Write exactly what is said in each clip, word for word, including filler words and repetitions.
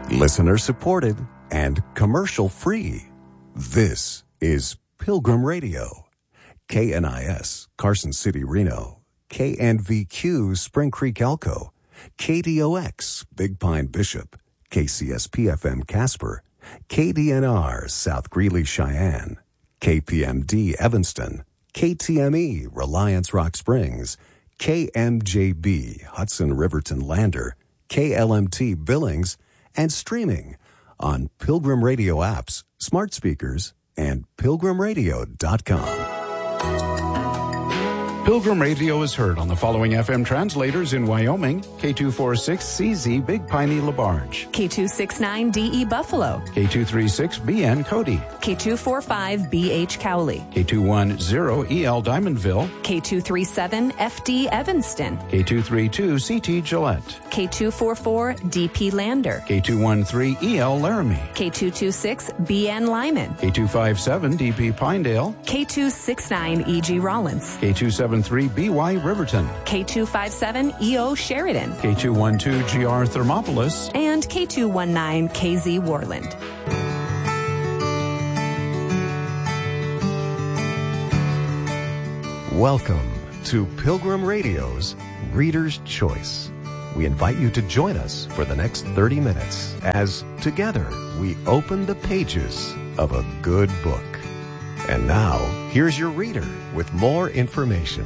Listener supported and commercial free. This is Pilgrim Radio. K N I S, Carson City, Reno. K N V Q, Spring Creek, Elko. K D O X, Big Pine, Bishop. K C S P F M, Casper. K D N R, South Greeley, Cheyenne. K P M D, Evanston. K T M E, Reliance, Rock Springs. K M J B, Hudson, Riverton, Lander. K L M T, Billings. And streaming on Pilgrim Radio apps, smart speakers, and pilgrim radio dot com. Pilgrim Radio is heard on the following F M translators in Wyoming: K two forty-six C Z Big Piney LaBarge, K two sixty-nine D E Buffalo, K two thirty-six B N Cody, K two forty-five B H Cowley, K two ten E L Diamondville, K two thirty-seven F D Evanston, K two thirty-two C T Gillette, K two forty-four D P Lander, K two thirteen E L Laramie, K two twenty-six B N Lyman, K two fifty-seven D P Pinedale, K two sixty-nine E G Rollins, K two seventy-three B Y Riverton, K two fifty-seven E O Sheridan, K two twelve G R Thermopolis, and K two nineteen K Z Warland. Welcome to Pilgrim Radio's Reader's Choice. We invite you to join us for the next thirty minutes as together we open the pages of a good book. And now, here's your reader with more information.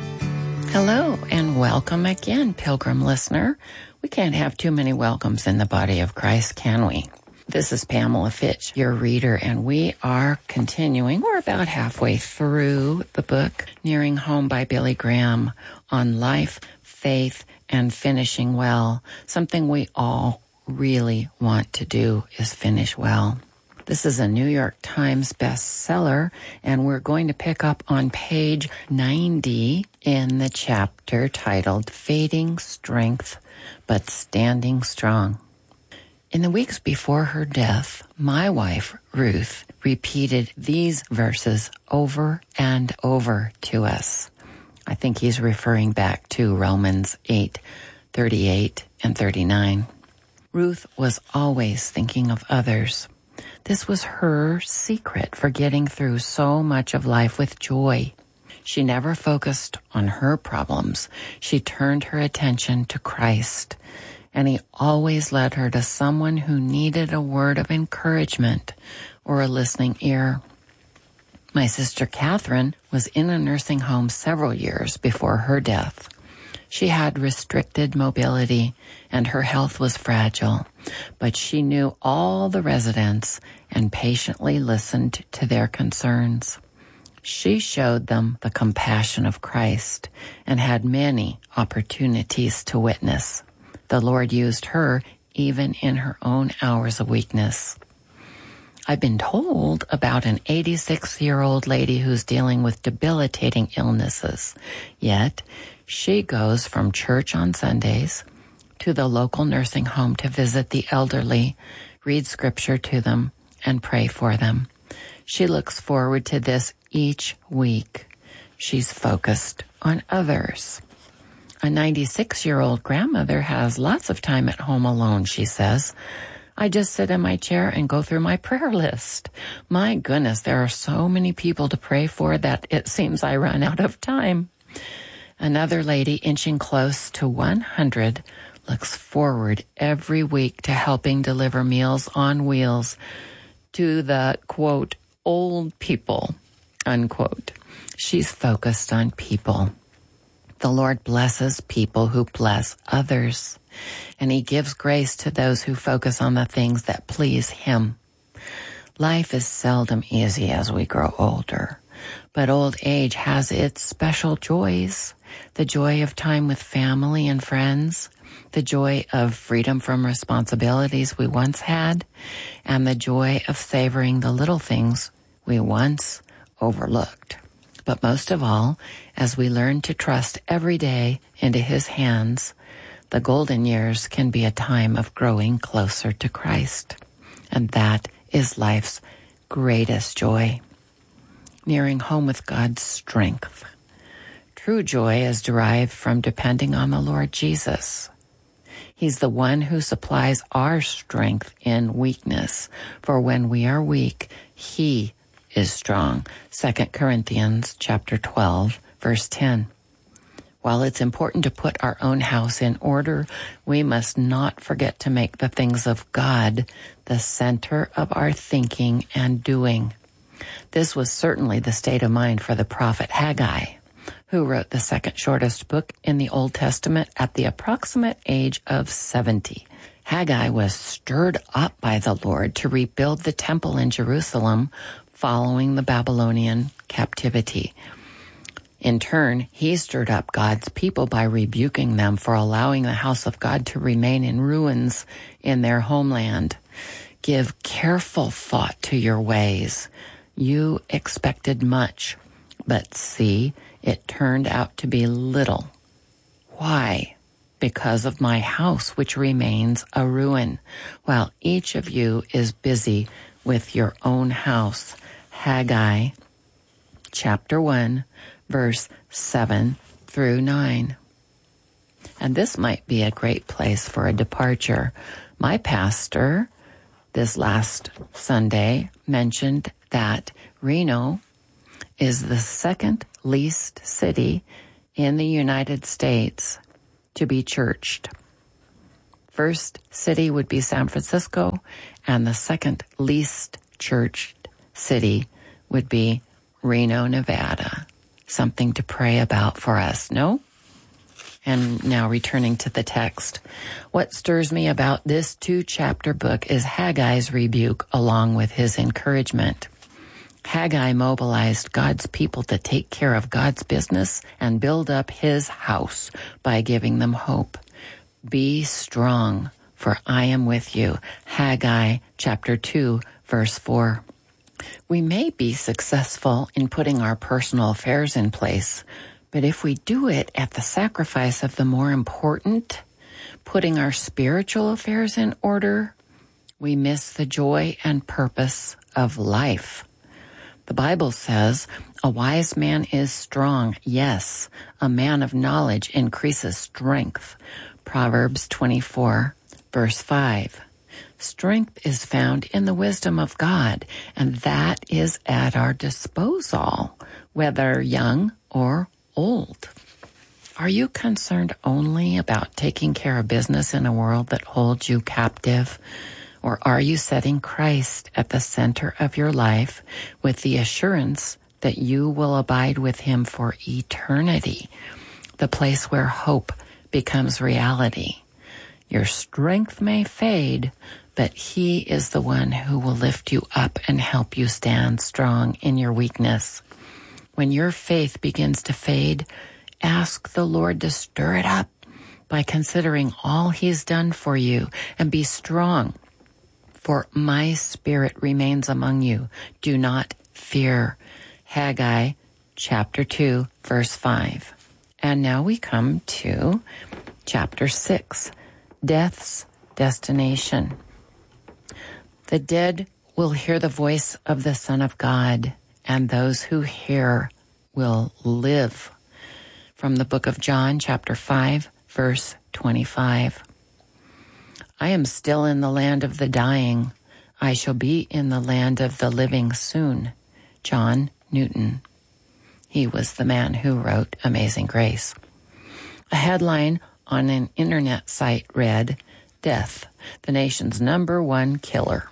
Hello, and welcome again, Pilgrim listener. We can't have too many welcomes in the body of Christ, can we? This is Pamela Fitch, your reader, and we are continuing. We're about halfway through the book, Nearing Home by Billy Graham, on life, faith, and finishing well. Something we all really want to do is finish well. This is a New York Times bestseller, and we're going to pick up on page ninety in the chapter titled Fading Strength, but Standing Strong. In the weeks before her death, my wife, Ruth, repeated these verses over and over to us. I think he's referring back to Romans eight, thirty-eight and thirty-nine. Ruth was always thinking of others. This was her secret for getting through so much of life with joy. She never focused on her problems. She turned her attention to Christ, and he always led her to someone who needed a word of encouragement or a listening ear. My sister Catherine was in a nursing home several years before her death. She had restricted mobility and her health was fragile, but she knew all the residents and patiently listened to their concerns. She showed them the compassion of Christ and had many opportunities to witness. The Lord used her even in her own hours of weakness. I've been told about an eighty-six-year-old lady who's dealing with debilitating illnesses, yet she goes from church on Sundays to the local nursing home to visit the elderly, read scripture to them, and pray for them. She looks forward to this each week. She's focused on others. A ninety-six-year-old grandmother has lots of time at home alone, she says. I just sit in my chair and go through my prayer list. My goodness, there are so many people to pray for that it seems I run out of time. Another lady, inching close to one hundred, looks forward every week to helping deliver Meals on Wheels to the, quote, old people, unquote. She's focused on people. The Lord blesses people who bless others, and he gives grace to those who focus on the things that please him. Life is seldom easy as we grow older, but old age has its special joys. The joy of time with family and friends, the joy of freedom from responsibilities we once had, and the joy of savoring the little things we once overlooked. But most of all, as we learn to trust every day into his hands, the golden years can be a time of growing closer to Christ. And that is life's greatest joy. Nearing home with God's strength. True joy is derived from depending on the Lord Jesus. He's the one who supplies our strength in weakness. For when we are weak, he is strong. Second Corinthians chapter twelve, verse ten. While it's important to put our own house in order, we must not forget to make the things of God the center of our thinking and doing. This was certainly the state of mind for the prophet Haggai, who wrote the second shortest book in the Old Testament at the approximate age of seventy. Haggai was stirred up by the Lord to rebuild the temple in Jerusalem following the Babylonian captivity. In turn, he stirred up God's people by rebuking them for allowing the house of God to remain in ruins in their homeland. Give careful thought to your ways. You expected much, but see, it turned out to be little. Why? Because of my house, which remains a ruin, while each of you is busy with your own house. Haggai, chapter one, verse seven through nine. And this might be a great place for a departure. My pastor, this last Sunday, mentioned that Reno is the second least city in the United States to be churched. First city would be San Francisco, and the second least churched city would be Reno, Nevada. Something to pray about for us, no? And now returning to the text. What stirs me about this two-chapter book is Haggai's rebuke along with his encouragement. Haggai mobilized God's people to take care of God's business and build up his house by giving them hope. Be strong, for I am with you. Haggai chapter two, verse four. We may be successful in putting our personal affairs in place, but if we do it at the sacrifice of the more important, putting our spiritual affairs in order, we miss the joy and purpose of life. The Bible says, a wise man is strong. Yes, a man of knowledge increases strength. Proverbs twenty-four, verse five. Strength is found in the wisdom of God, and that is at our disposal, whether young or old. Are you concerned only about taking care of business in a world that holds you captive? Or are you setting Christ at the center of your life with the assurance that you will abide with him for eternity, the place where hope becomes reality? Your strength may fade, but he is the one who will lift you up and help you stand strong in your weakness. When your faith begins to fade, ask the Lord to stir it up by considering all he's done for you, and be strong. For my spirit remains among you. Do not fear. Haggai chapter two, verse five. And now we come to chapter six, death's destination. The dead will hear the voice of the Son of God, and those who hear will live. From the book of John, chapter five, verse twenty-five. I am still in the land of the dying. I shall be in the land of the living soon. John Newton. He was the man who wrote Amazing Grace. A headline on an internet site read, Death, the nation's number one killer.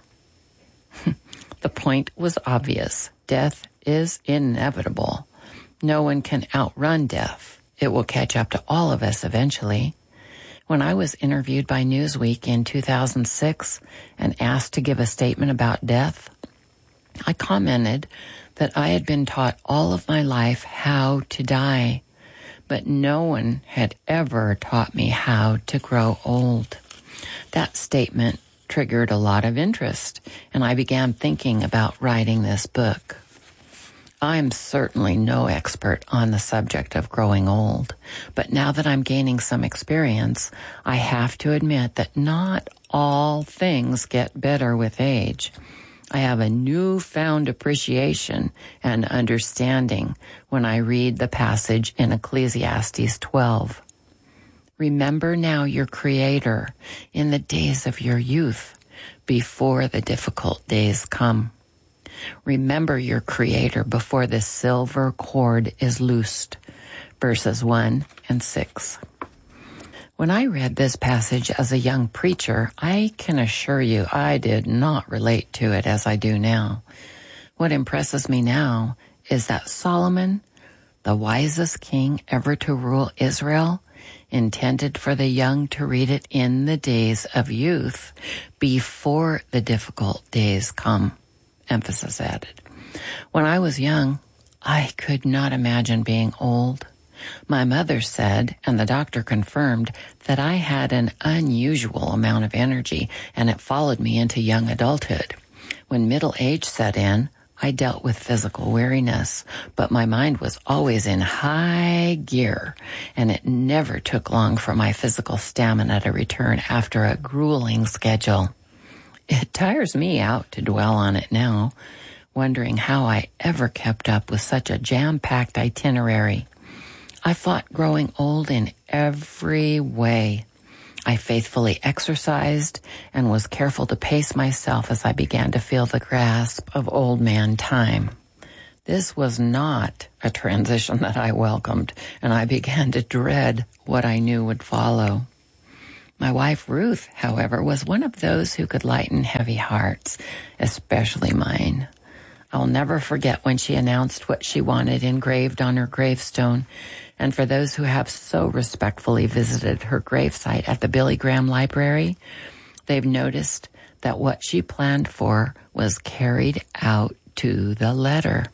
The point was obvious. Death is inevitable. No one can outrun death. It will catch up to all of us eventually. When I was interviewed by Newsweek in two thousand six and asked to give a statement about death, I commented that I had been taught all of my life how to die, but no one had ever taught me how to grow old. That statement triggered a lot of interest, and I began thinking about writing this book. I'm certainly no expert on the subject of growing old, but now that I'm gaining some experience, I have to admit that not all things get better with age. I have a newfound appreciation and understanding when I read the passage in Ecclesiastes twelve. Remember now your Creator in the days of your youth, before the difficult days come. Remember your Creator before the silver cord is loosed. Verses one and six. When I read this passage as a young preacher, I can assure you I did not relate to it as I do now. What impresses me now is that Solomon, the wisest king ever to rule Israel, intended for the young to read it in the days of youth, before the difficult days come. Emphasis added. When I was young, I could not imagine being old. My mother said, and the doctor confirmed, that I had an unusual amount of energy, and it followed me into young adulthood. When middle age set in, I dealt with physical weariness, but my mind was always in high gear, and it never took long for my physical stamina to return after a grueling schedule. It tires me out to dwell on it now, wondering how I ever kept up with such a jam-packed itinerary. I fought growing old in every way. I faithfully exercised and was careful to pace myself as I began to feel the grasp of old man time. This was not a transition that I welcomed, and I began to dread what I knew would follow. My wife, Ruth, however, was one of those who could lighten heavy hearts, especially mine. I'll never forget when she announced what she wanted engraved on her gravestone. And for those who have so respectfully visited her gravesite at the Billy Graham Library, they've noticed that what she planned for was carried out to the letter.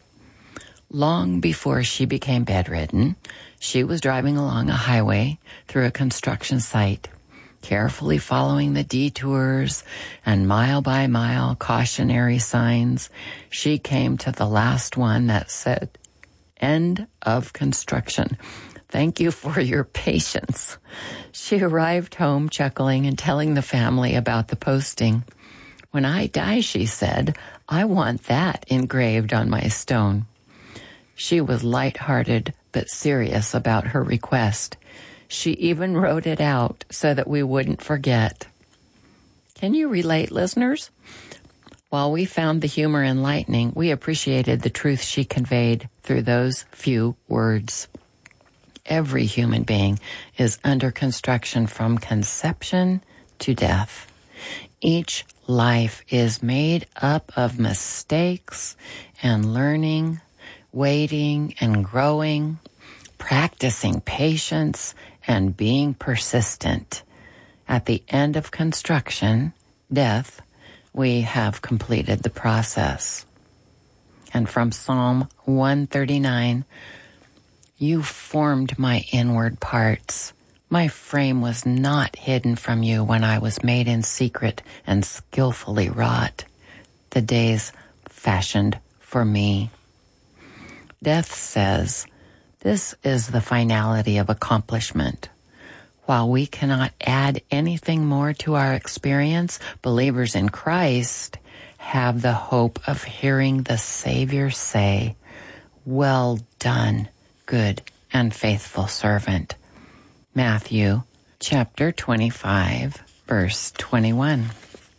Long before she became bedridden, she was driving along a highway through a construction site, carefully following the detours and mile-by-mile cautionary signs. She came to the last one that said, "End of construction. Thank you for your patience." She arrived home chuckling and telling the family about the posting. "When I die," she said, "I want that engraved on my stone." She was light-hearted but serious about her request. She even wrote it out so that we wouldn't forget. Can you relate, listeners? While we found the humor enlightening, we appreciated the truth she conveyed through those few words. Every human being is under construction from conception to death. Each life is made up of mistakes and learning, waiting and growing, practicing patience and being persistent. At the end of construction, death, we have completed the process. And from Psalm one thirty-nine, "You formed my inward parts. My frame was not hidden from you when I was made in secret and skillfully wrought. The days fashioned for me." Death says, this is the finality of accomplishment. While we cannot add anything more to our experience, believers in Christ have the hope of hearing the Savior say, "Well done, good and faithful servant." Matthew chapter twenty-five, verse twenty-one.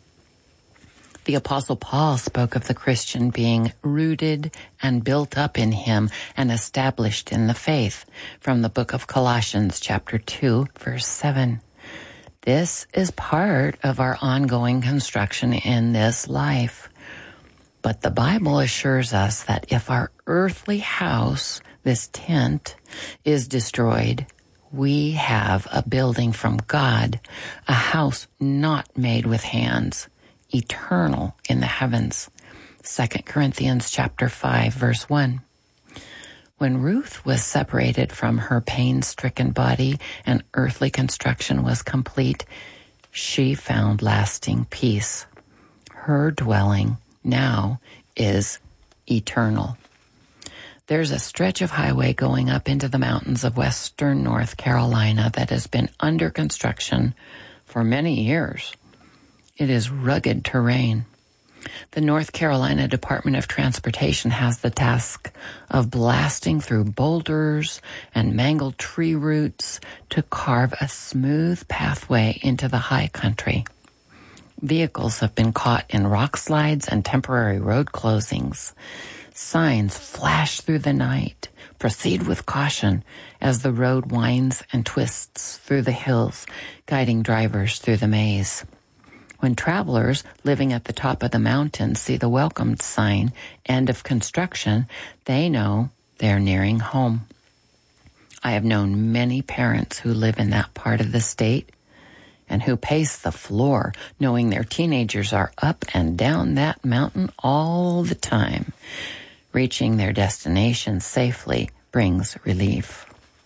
The Apostle Paul spoke of the Christian being rooted and built up in him and established in the faith from the book of Colossians chapter two, verse seven. This is part of our ongoing construction in this life. But the Bible assures us that if our earthly house, this tent, is destroyed, we have a building from God, a house not made with hands, eternal in the heavens. Second Corinthians chapter five, verse one. When Ruth was separated from her pain-stricken body and earthly construction was complete, she found lasting peace. Her dwelling now is eternal. There's a stretch of highway going up into the mountains of western North Carolina that has been under construction for many years. It is rugged terrain. The North Carolina Department of Transportation has the task of blasting through boulders and mangled tree roots to carve a smooth pathway into the high country. Vehicles have been caught in rock slides and temporary road closings. Signs flash through the night. Proceed with caution as the road winds and twists through the hills, guiding drivers through the maze. When travelers living at the top of the mountain see the welcome sign, end of construction, they know they're nearing home. I have known many parents who live in that part of the state and who pace the floor knowing their teenagers are up and down that mountain all the time. Reaching their destination safely brings relief.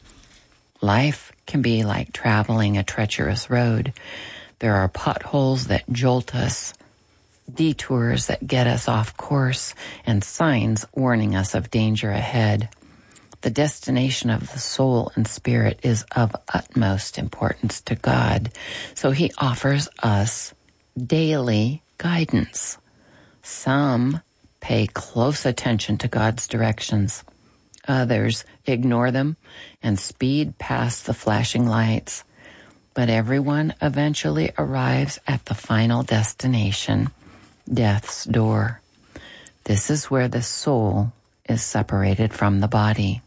Life can be like traveling a treacherous road. There are potholes that jolt us, detours that get us off course, and signs warning us of danger ahead. The destination of the soul and spirit is of utmost importance to God, so He offers us daily guidance. Some pay close attention to God's directions. Others ignore them and speed past the flashing lights. But everyone eventually arrives at the final destination, death's door. This is where the soul is separated from the body.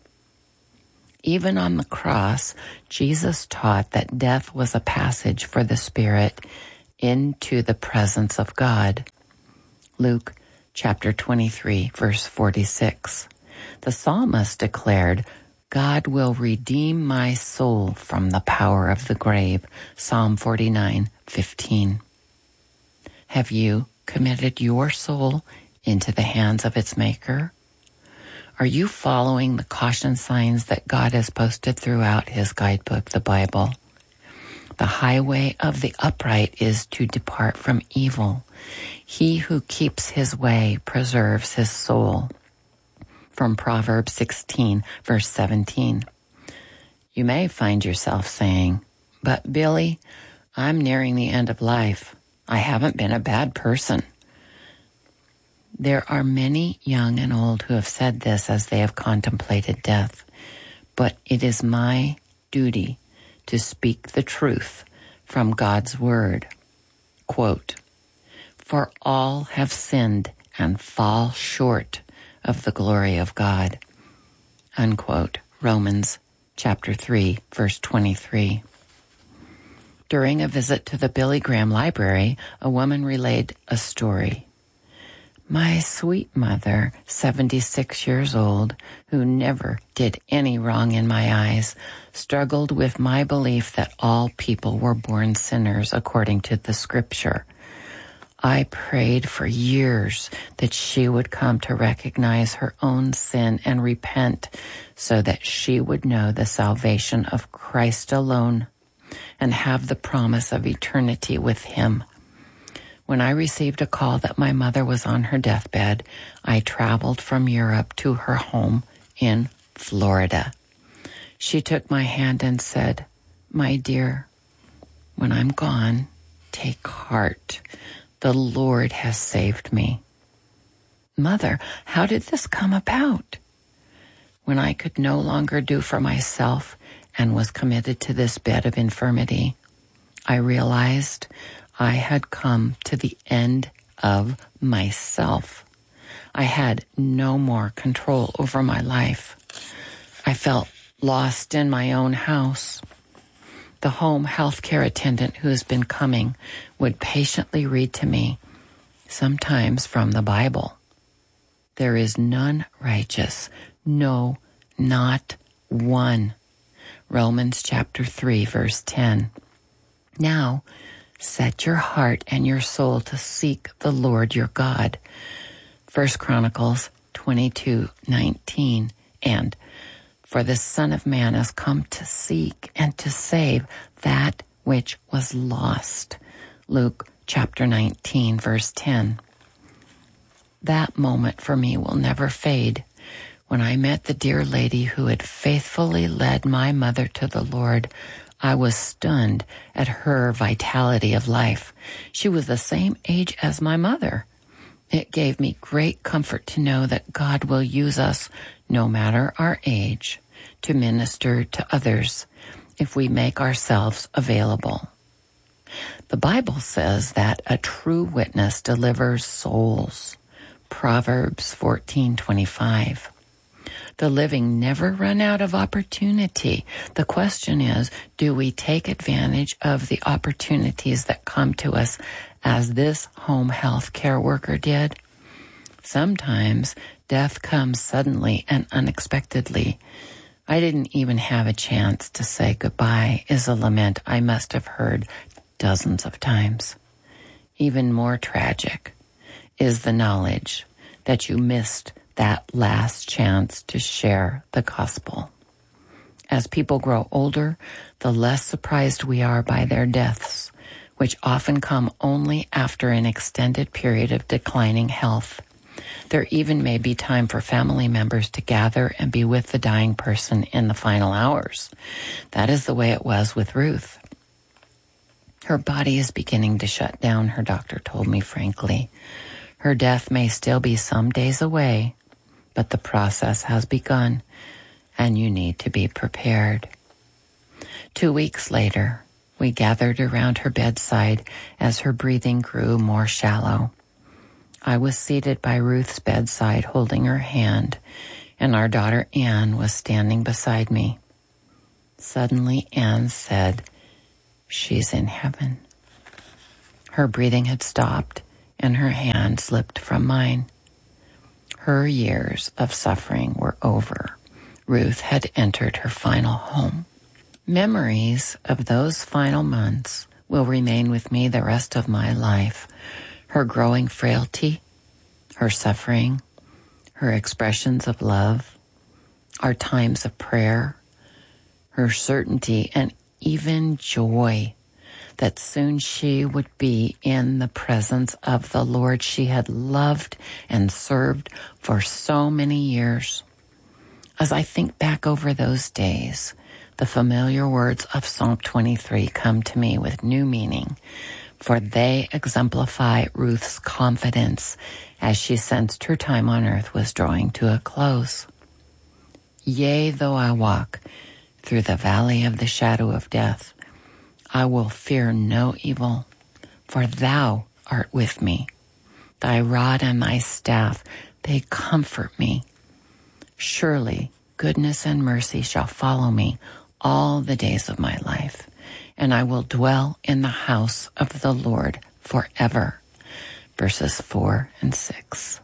Even on the cross, Jesus taught that death was a passage for the spirit into the presence of God. Luke chapter twenty-three, verse forty-six. The psalmist declared, God will redeem my soul from the power of the grave. Psalm forty-nine, fifteen. Have you committed your soul into the hands of its maker? Are you following the caution signs that God has posted throughout His guidebook, the Bible? The highway of the upright is to depart from evil. He who keeps his way preserves his soul. From Proverbs sixteen, verse seventeen. You may find yourself saying, but Billy, I'm nearing the end of life. I haven't been a bad person. There are many young and old who have said this as they have contemplated death, but it is my duty to speak the truth from God's word. Quote, for all have sinned and fall short of the glory of God. Unquote. Romans chapter three, verse twenty-three. During a visit to the Billy Graham Library, a woman relayed a story. My sweet mother, seventy-six years old, who never did any wrong in my eyes, struggled with my belief that all people were born sinners according to the scripture. I prayed for years that she would come to recognize her own sin and repent so that she would know the salvation of Christ alone and have the promise of eternity with Him. When I received a call that my mother was on her deathbed, I traveled from Europe to her home in Florida. She took my hand and said, my dear, when I'm gone, take heart. The Lord has saved me. Mother, how did this come about? When I could no longer do for myself and was committed to this bed of infirmity, I realized I had come to the end of myself. I had no more control over my life. I felt lost in my own house. The home health care attendant who has been coming would patiently read to me, sometimes from the Bible. There is none righteous, no, not one. Romans chapter three, verse ten. Now, set your heart and your soul to seek the Lord your God. First Chronicles twenty-two, nineteen. And for the Son of Man has come to seek and to save that which was lost. Luke chapter nineteen, verse ten. That moment for me will never fade. When I met the dear lady who had faithfully led my mother to the Lord, I was stunned at her vitality of life. She was the same age as my mother. It gave me great comfort to know that God will use us, no matter our age, to minister to others if we make ourselves available. The Bible says that a true witness delivers souls. Proverbs fourteen twenty-five. The living never run out of opportunity. The question is, do we take advantage of the opportunities that come to us as this home health care worker did? Sometimes death comes suddenly and unexpectedly. I didn't even have a chance to say goodbye is a lament I must have heard dozens of times. Even more tragic is the knowledge that you missed that last chance to share the gospel. As people grow older, the less surprised we are by their deaths, which often come only after an extended period of declining health. There even may be time for family members to gather and be with the dying person in the final hours. That is the way it was with Ruth. Her body is beginning to shut down, her doctor told me frankly. Her death may still be some days away, but the process has begun, and you need to be prepared. Two weeks later, we gathered around her bedside as her breathing grew more shallow. I was seated by Ruth's bedside holding her hand, and our daughter Anne was standing beside me. Suddenly Anne said, "She's in heaven." Her breathing had stopped, and her hand slipped from mine. Her years of suffering were over. Ruth had entered her final home. Memories of those final months will remain with me the rest of my life. Her growing frailty, her suffering, her expressions of love, our times of prayer, her certainty and even joy that soon she would be in the presence of the Lord she had loved and served for so many years. As I think back over those days, the familiar words of Psalm twenty-three come to me with new meaning, for they exemplify Ruth's confidence as she sensed her time on earth was drawing to a close. Yea, though I walk through the valley of the shadow of death, I will fear no evil, for thou art with me. Thy rod and thy staff, they comfort me. Surely goodness and mercy shall follow me all the days of my life, and I will dwell in the house of the Lord forever. Verses four and six.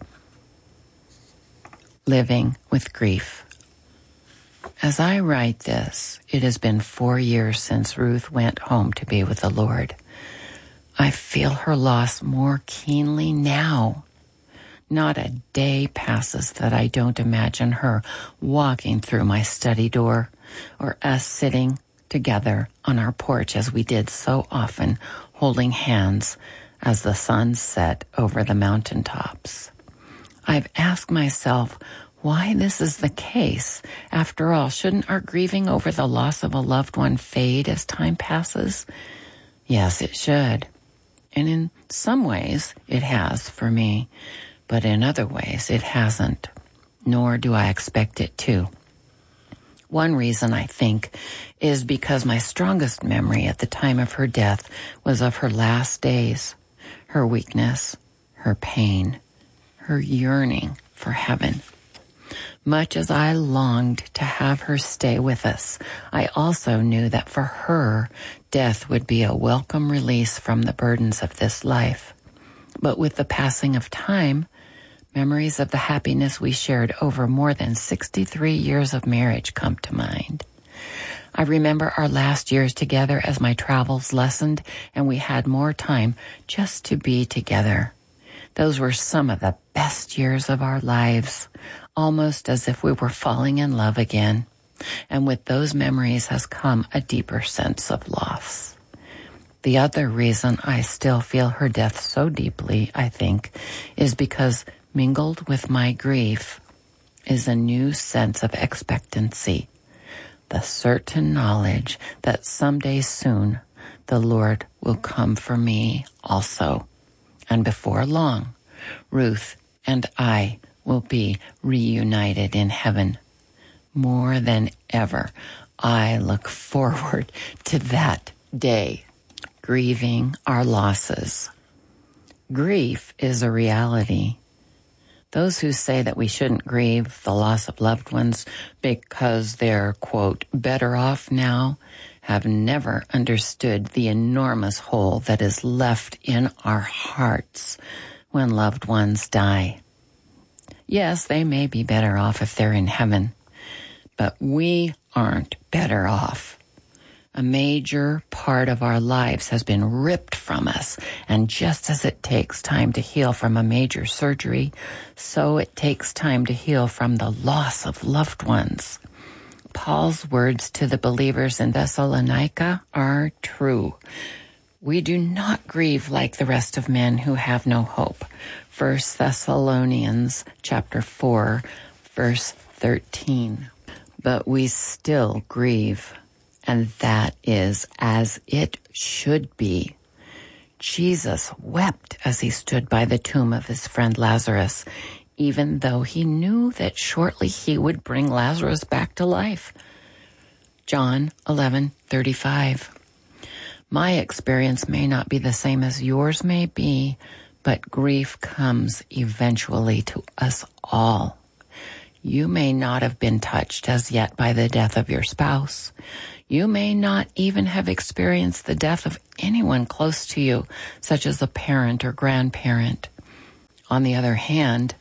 Living with grief. As I write this, it has been four years since Ruth went home to be with the Lord. I feel her loss more keenly now. Not a day passes that I don't imagine her walking through my study door, or us sitting together on our porch as we did so often, holding hands as the sun set over the mountaintops. I've asked myself why this is the case. After all, shouldn't our grieving over the loss of a loved one fade as time passes? Yes, it should. And in some ways, it has for me. But in other ways, it hasn't. Nor do I expect it to. One reason, I think, is because my strongest memory at the time of her death was of her last days, her weakness, her pain, her yearning for heaven. Much as I longed to have her stay with us, I also knew that for her, death would be a welcome release from the burdens of this life. But with the passing of time, memories of the happiness we shared over more than sixty-three years of marriage come to mind. I remember our last years together as my travels lessened and we had more time just to be together. Those were some of the best years of our lives, almost as if we were falling in love again. And with those memories has come a deeper sense of loss. The other reason I still feel her death so deeply, I think, is because mingled with my grief is a new sense of expectancy, the certain knowledge that someday soon the Lord will come for me also. And before long, Ruth and I will be reunited in heaven. More than ever, I look forward to that day. Grieving our losses. Grief is a reality. Those who say that we shouldn't grieve the loss of loved ones because they're, quote, better off now, have never understood the enormous hole that is left in our hearts when loved ones die. Yes, they may be better off if they're in heaven, but we aren't better off. A major part of our lives has been ripped from us, and just as it takes time to heal from a major surgery, so it takes time to heal from the loss of loved ones. Paul's words to the believers in Thessalonica are true. We do not grieve like the rest of men who have no hope. First Thessalonians chapter four, verse thirteen. But we still grieve. And that is as it should be. Jesus wept as he stood by the tomb of his friend Lazarus, even though he knew that shortly he would bring Lazarus back to life. John eleven thirty-five. My experience may not be the same as yours may be, but grief comes eventually to us all. You may not have been touched as yet by the death of your spouse. You may not even have experienced the death of anyone close to you, such as a parent or grandparent. On the other hand,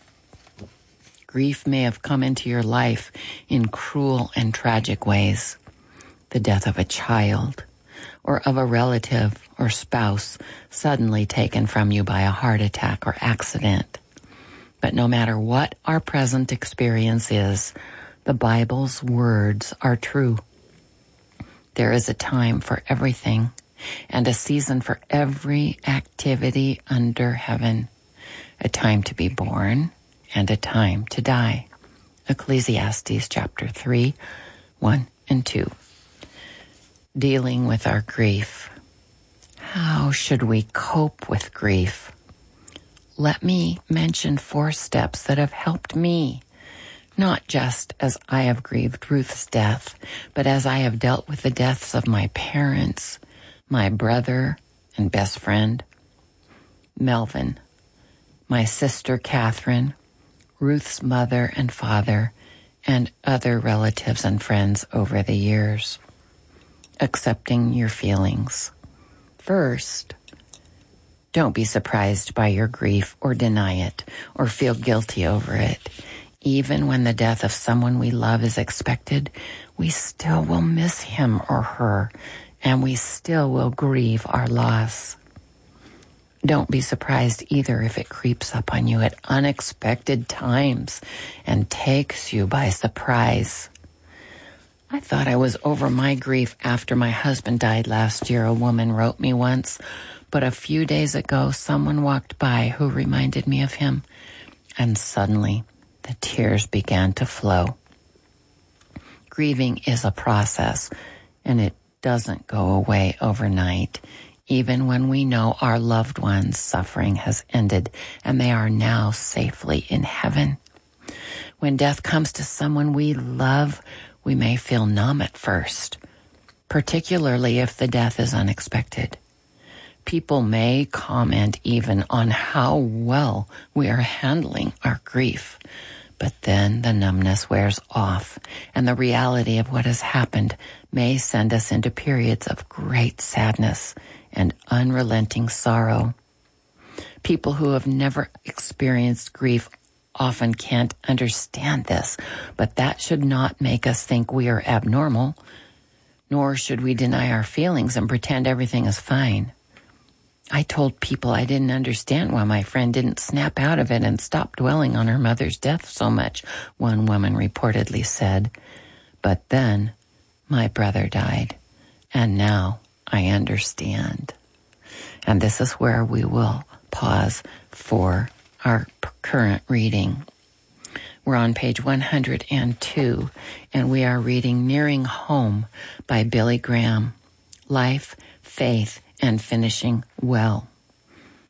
grief may have come into your life in cruel and tragic ways. The death of a child, or of a relative or spouse suddenly taken from you by a heart attack or accident. But no matter what our present experience is, the Bible's words are true. There is a time for everything and a season for every activity under heaven, a time to be born and a time to die. Ecclesiastes chapter three, one and two. Dealing with our grief. How should we cope with grief? Let me mention four steps that have helped me, not just as I have grieved Ruth's death, but as I have dealt with the deaths of my parents, my brother and best friend, Melvin, my sister Catherine, Ruth's mother and father, and other relatives and friends over the years. Accepting your feelings. First, don't be surprised by your grief or deny it or feel guilty over it. Even when the death of someone we love is expected, we still will miss him or her, and we still will grieve our loss. Don't be surprised either if it creeps up on you at unexpected times and takes you by surprise. I thought I was over my grief after my husband died last year, a woman wrote me once, but a few days ago someone walked by who reminded me of him, and suddenly the tears began to flow. Grieving is a process, and it doesn't go away overnight, even when we know our loved one's suffering has ended and they are now safely in heaven. When death comes to someone we love, we may feel numb at first, particularly if the death is unexpected. People may comment even on how well we are handling our grief, but then the numbness wears off, and the reality of what has happened may send us into periods of great sadness and unrelenting sorrow. People who have never experienced grief often can't understand this, but that should not make us think we are abnormal, nor should we deny our feelings and pretend everything is fine. I told people I didn't understand why my friend didn't snap out of it and stop dwelling on her mother's death so much, one woman reportedly said. But then my brother died, and now I understand. And this is where we will pause for our current reading. We're on page one hundred two, and we are reading Nearing Home by Billy Graham. Life, Faith, and Finishing Well.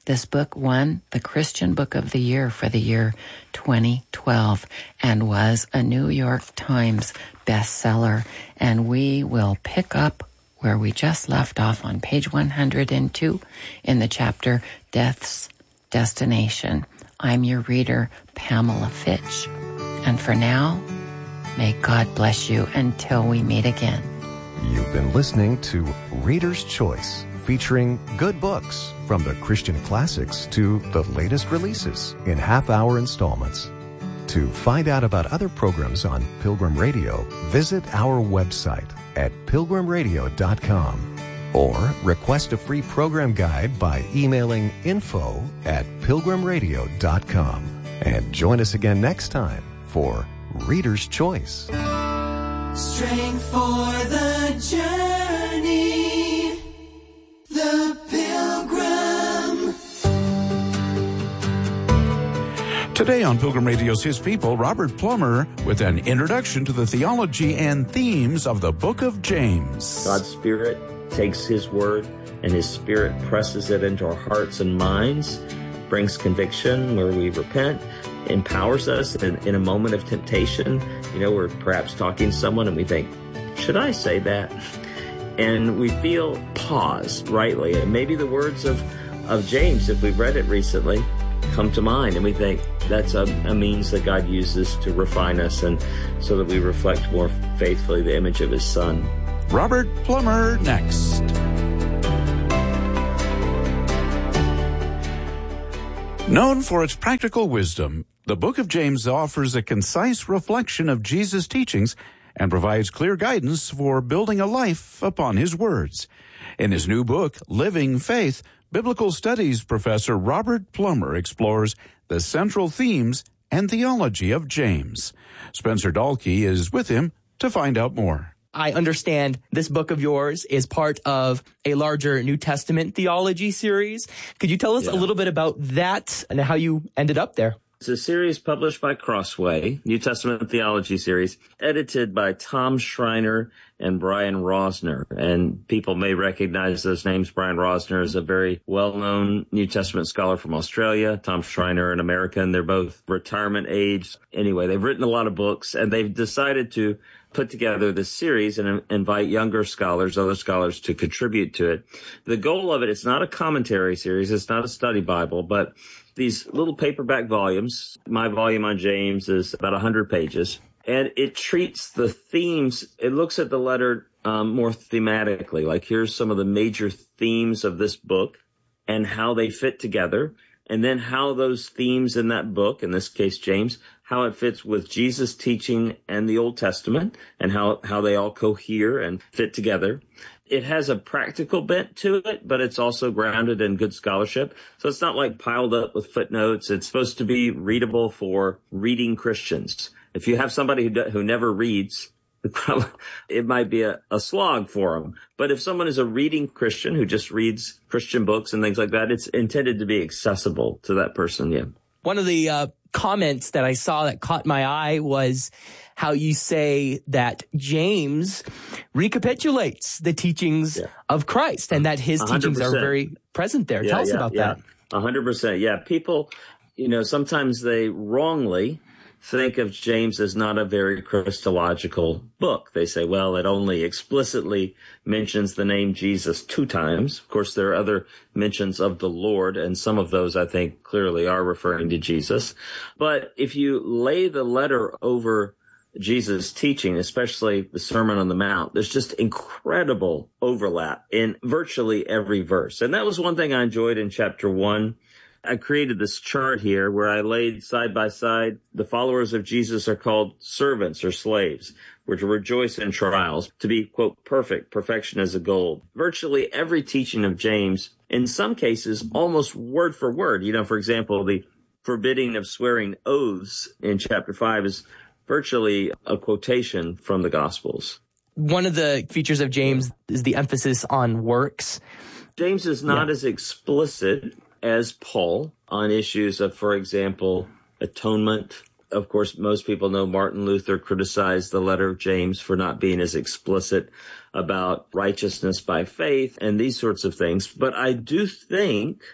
This book won the Christian Book of the Year for the year twenty twelve and was a New York Times bestseller. And we will pick up where we just left off on page one hundred two in the chapter Death's Destination. I'm your reader, Pamela Fitch. And for now, may God bless you until we meet again. You've been listening to Reader's Choice, featuring good books from the Christian classics to the latest releases in half-hour installments. To find out about other programs on Pilgrim Radio, visit our website at pilgrim radio dot com or request a free program guide by emailing info at pilgrim radio dot com. And join us again next time for Reader's Choice. Strength for the journey, the Pilgrim. Today on Pilgrim Radio's His People, Robert Plummer with an introduction to the theology and themes of the Book of James. God's Spirit takes His Word and His Spirit presses it into our hearts and minds, brings conviction where we repent, empowers us in, in a moment of temptation. You know, we're perhaps talking to someone and we think, should I say that? And we feel pause rightly. And maybe the words of, of James, if we've read it recently, come to mind. And we think that's a, a means that God uses to refine us and so that we reflect more faithfully the image of His Son. Robert Plummer next. Known for its practical wisdom, the Book of James offers a concise reflection of Jesus' teachings and provides clear guidance for building a life upon His words. In his new book, Living Faith, Biblical Studies professor Robert Plummer explores the central themes and theology of James. Spencer Dahlke is with him to find out more. I understand this book of yours is part of a larger New Testament theology series. Could you tell us yeah. a little bit about that and how you ended up there? It's a series published by Crossway, New Testament Theology series, edited by Tom Schreiner and Brian Rosner. And people may recognize those names. Brian Rosner is a very well-known New Testament scholar from Australia. Tom Schreiner, an American. They're both retirement age. Anyway, they've written a lot of books, and they've decided to put together this series and invite younger scholars, other scholars, to contribute to it. The goal of it, it's not a commentary series, it's not a study Bible, but these little paperback volumes. My volume on James is about one hundred pages, and it treats the themes. It looks at the letter um, more thematically, like here's some of the major themes of this book and how they fit together, and then how those themes in that book, in this case James, how it fits with Jesus' teaching and the Old Testament, and how, how they all cohere and fit together. It has a practical bent to it, but it's also grounded in good scholarship. So it's not like piled up with footnotes. It's supposed to be readable for reading Christians. If you have somebody who, do, who never reads, it might be a, a slog for them. But if someone is a reading Christian who just reads Christian books and things like that, it's intended to be accessible to that person, yeah. One of the uh, comments that I saw that caught my eye was how you say that James recapitulates the teachings yeah. of Christ and that his one hundred percent teachings are very present there. Yeah, Tell us yeah, about yeah. that. one hundred percent. Yeah, people, you know, sometimes they wrongly think of James as not a very Christological book. They say, well, it only explicitly mentions the name Jesus two times. Of course, there are other mentions of the Lord, and some of those I think clearly are referring to Jesus. But if you lay the letter over Jesus' teaching, especially the Sermon on the Mount, there's just incredible overlap in virtually every verse. And that was one thing I enjoyed in chapter one. I created this chart here where I laid side by side the followers of Jesus are called servants or slaves. We're to rejoice in trials, to be, quote, perfect. Perfection is a goal. Virtually every teaching of James, in some cases, almost word for word. You know, for example, the forbidding of swearing oaths in chapter five is virtually a quotation from the Gospels. One of the features of James is the emphasis on works. James is not yeah. as explicit as Paul on issues of, for example, atonement. Of course, most people know Martin Luther criticized the letter of James for not being as explicit about righteousness by faith and these sorts of things. But I do think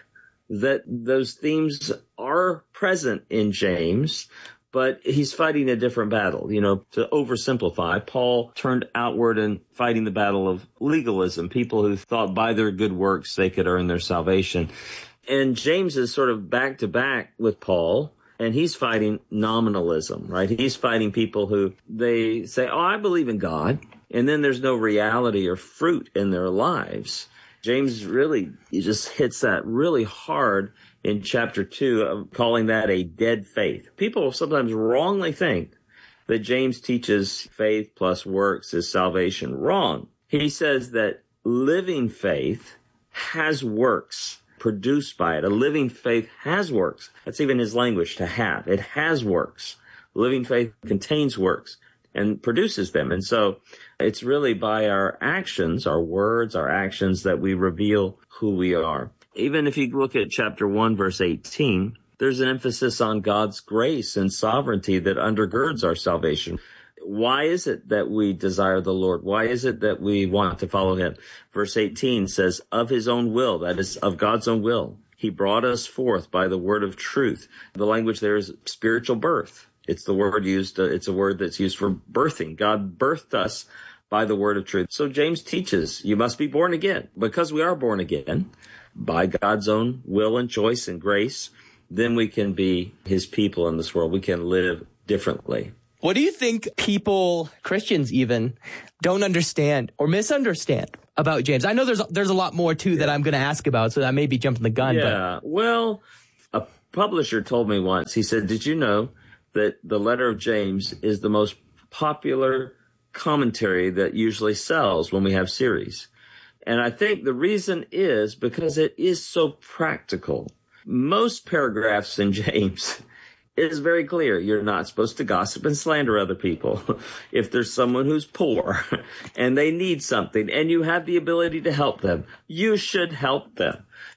that those themes are present in James, but he's fighting a different battle. You know, to oversimplify, Paul turned outward and fighting the battle of legalism, people who thought by their good works they could earn their salvation. And James is sort of back to back with Paul, and he's fighting nominalism, right? He's fighting people who they say, oh, I believe in God, and then there's no reality or fruit in their lives. James really he just hits that really hard in chapter two, of calling that a dead faith. People sometimes wrongly think that James teaches faith plus works is salvation. Wrong. He says that living faith has works produced by it. A living faith has works. That's even his language, to have. It has works. Living faith contains works and produces them. And so it's really by our actions, our words, our actions, that we reveal who we are. Even if you look at chapter one, verse eighteen, there's an emphasis on God's grace and sovereignty that undergirds our salvation. Why is it that we desire the Lord? Why is it that we want to follow him? Verse eighteen says, of his own will, that is, of God's own will, he brought us forth by the word of truth. The language there is spiritual birth. It's the word used, uh, it's a word that's used for birthing. God birthed us by the word of truth. So James teaches you must be born again. Because we are born again by God's own will and choice and grace, then we can be his people in this world. We can live differently. What do you think people, Christians even, don't understand or misunderstand about James? I know there's there's a lot more, too, yeah. that I'm going to ask about, so I may be jumping the gun. Yeah, but. Well, a publisher told me once, he said, did you know that the letter of James is the most popular commentary that usually sells when we have series? And I think the reason is because it is so practical. Most paragraphs in James is very clear. You're not supposed to gossip and slander other people. If there's someone who's poor and they need something and you have the ability to help them, you should help them.